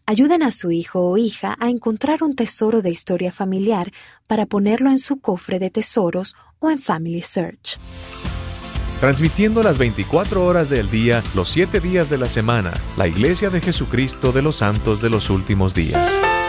Ayuden a su hijo o hija a encontrar un tesoro de historia familiar para ponerlo en su cofre de tesoros o en Family Search. Transmitiendo las 24 horas del día, los 7 días de la semana, la Iglesia de Jesucristo de los Santos de los Últimos Días.